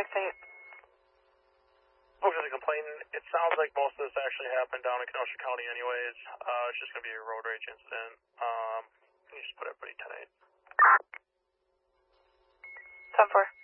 Folks are complaining. It sounds like most of this actually happened down in Kenosha County anyways. It's just going to be a road rage incident. Can you just put everybody 10-8? 10-4.